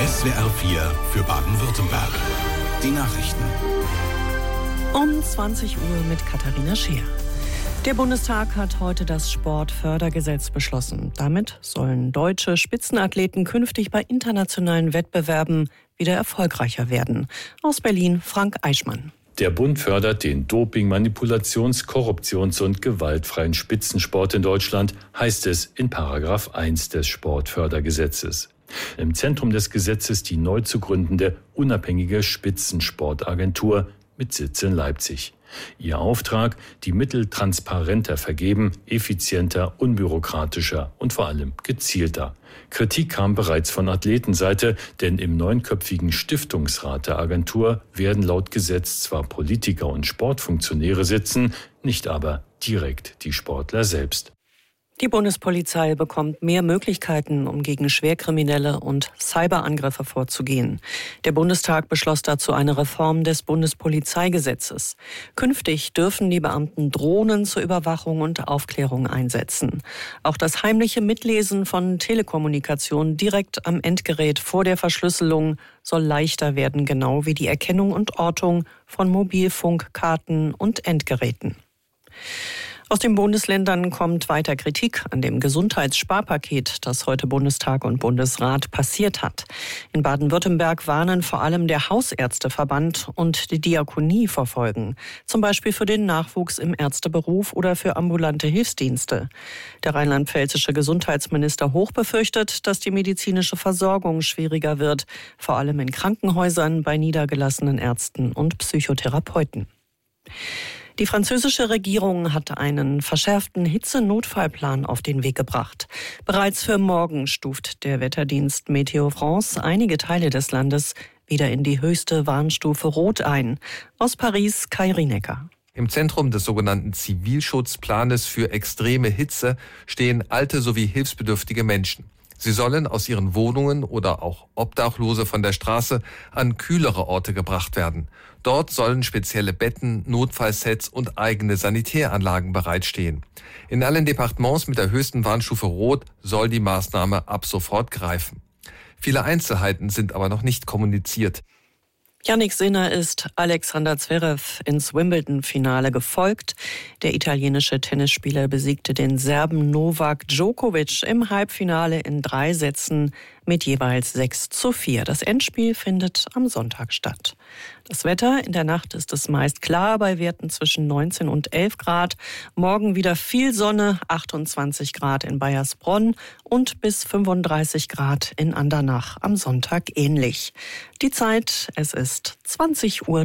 SWR 4 für Baden-Württemberg. Die Nachrichten. Um 20 Uhr mit Katharina Scheer. Der Bundestag hat heute das Sportfördergesetz beschlossen. Damit sollen deutsche Spitzenathleten künftig bei internationalen Wettbewerben wieder erfolgreicher werden. Aus Berlin Frank Eichmann. Der Bund fördert den Doping-, Manipulations-, Korruptions- und gewaltfreien Spitzensport in Deutschland, heißt es in § 1 des Sportfördergesetzes. Im Zentrum des Gesetzes die neu zu gründende unabhängige Spitzensportagentur mit Sitz in Leipzig. Ihr Auftrag, die Mittel transparenter vergeben, effizienter, unbürokratischer und vor allem gezielter. Kritik kam bereits von Athletenseite, denn im 9-köpfigen Stiftungsrat der Agentur werden laut Gesetz zwar Politiker und Sportfunktionäre sitzen, nicht aber direkt die Sportler selbst. Die Bundespolizei bekommt mehr Möglichkeiten, um gegen Schwerkriminelle und Cyberangriffe vorzugehen. Der Bundestag beschloss dazu eine Reform des Bundespolizeigesetzes. Künftig dürfen die Beamten Drohnen zur Überwachung und Aufklärung einsetzen. Auch das heimliche Mitlesen von Telekommunikation direkt am Endgerät vor der Verschlüsselung soll leichter werden, genau wie die Erkennung und Ortung von Mobilfunkkarten und Endgeräten. Aus den Bundesländern kommt weiter Kritik an dem Gesundheitssparpaket, das heute Bundestag und Bundesrat passiert hat. In Baden-Württemberg warnen vor allem der Hausärzteverband und die Diakonie vor Folgen, zum Beispiel für den Nachwuchs im Ärzteberuf oder für ambulante Hilfsdienste. Der rheinland-pfälzische Gesundheitsminister Hoch befürchtet, dass die medizinische Versorgung schwieriger wird, vor allem in Krankenhäusern, bei niedergelassenen Ärzten und Psychotherapeuten. Die französische Regierung hat einen verschärften Hitzenotfallplan auf den Weg gebracht. Bereits für morgen stuft der Wetterdienst Météo France einige Teile des Landes wieder in die höchste Warnstufe Rot ein. Aus Paris, Kai Rienecker. Im Zentrum des sogenannten Zivilschutzplanes für extreme Hitze stehen alte sowie hilfsbedürftige Menschen. Sie sollen aus ihren Wohnungen oder auch Obdachlose von der Straße an kühlere Orte gebracht werden. Dort sollen spezielle Betten, Notfallsets und eigene Sanitäranlagen bereitstehen. In allen Departements mit der höchsten Warnstufe Rot soll die Maßnahme ab sofort greifen. Viele Einzelheiten sind aber noch nicht kommuniziert. Jannik Sinner ist Alexander Zverev ins Wimbledon-Finale gefolgt. Der italienische Tennisspieler besiegte den Serben Novak Djokovic im Halbfinale in 3 Sätzen mit jeweils 6:4. Das Endspiel findet am Sonntag statt. Das Wetter: in der Nacht ist es meist klar bei Werten zwischen 19 und 11 Grad. Morgen wieder viel Sonne, 28 Grad in Baiersbronn und bis 35 Grad in Andernach. Am Sonntag ähnlich. Die Zeit: es ist 20:03 Uhr.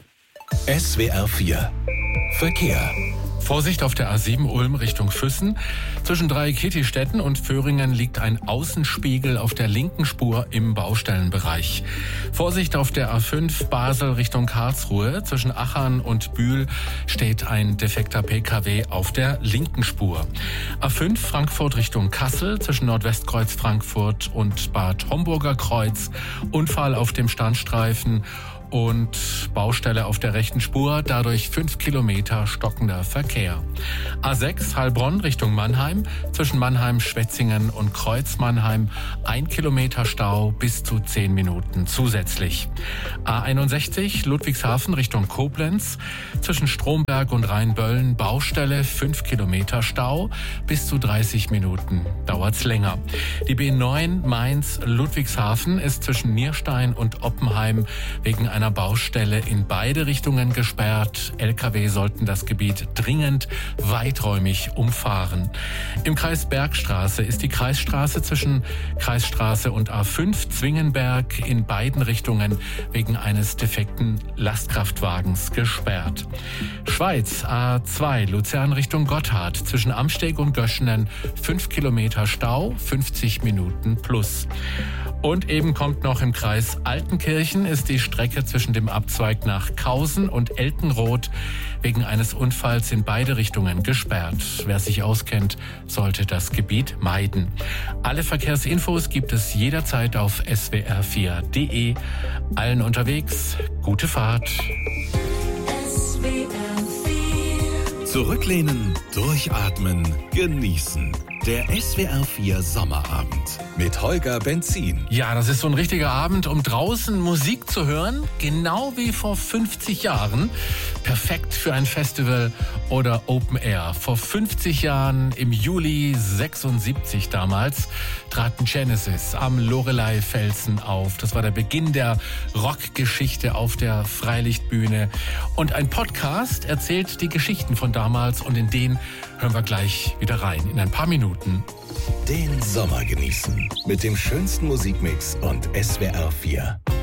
SWR 4 Verkehr. Vorsicht auf der A7 Ulm Richtung Füssen. Zwischen Dreieckettistetten und Föhringen liegt ein Außenspiegel auf der linken Spur im Baustellenbereich. Vorsicht auf der A5 Basel Richtung Karlsruhe. Zwischen Achern und Bühl steht ein defekter PKW auf der linken Spur. A5 Frankfurt Richtung Kassel. Zwischen Nordwestkreuz Frankfurt und Bad Homburger Kreuz. Unfall auf dem Standstreifen und Baustelle auf der rechten Spur, dadurch 5 Kilometer stockender Verkehr. A6 Heilbronn Richtung Mannheim, zwischen Mannheim, Schwetzingen und Kreuz Mannheim 1 Kilometer Stau bis zu 10 Minuten zusätzlich. A61 Ludwigshafen Richtung Koblenz, zwischen Stromberg und Rheinböllen Baustelle 5 Kilometer Stau, bis zu 30 Minuten dauert's länger. Die B9 Mainz Ludwigshafen ist zwischen Nierstein und Oppenheim wegen einer Baustelle in beide Richtungen gesperrt. Lkw sollten das Gebiet dringend weiträumig umfahren. Im Kreis Bergstraße ist die Kreisstraße zwischen Kreisstraße und A5 Zwingenberg in beiden Richtungen wegen eines defekten Lastkraftwagens gesperrt. Schweiz A2 Luzern Richtung Gotthard zwischen Amsteg und Göschenen 5 Kilometer Stau, 50 Minuten plus. Und eben kommt noch im Kreis Altenkirchen ist die Strecke zwischen dem Abzweig nach Kausen und Elkenroth wegen eines Unfalls in beide Richtungen gesperrt. Wer sich auskennt, sollte das Gebiet meiden. Alle Verkehrsinfos gibt es jederzeit auf swr4.de. Allen unterwegs, gute Fahrt. Zurücklehnen, durchatmen, genießen. Der SWR4 Sommerabend mit Holger Benzin. Ja, das ist so ein richtiger Abend, um draußen Musik zu hören, genau wie vor 50 Jahren. Perfekt für ein Festival oder Open Air. Vor 50 Jahren, im Juli 76 damals, traten Genesis am Loreley-Felsen auf. Das war der Beginn der Rockgeschichte auf der Freilichtbühne. Und ein Podcast erzählt die Geschichten von damals und in den hören wir gleich wieder rein, in ein paar Minuten. Den Sommer genießen mit dem schönsten Musikmix und SWR4.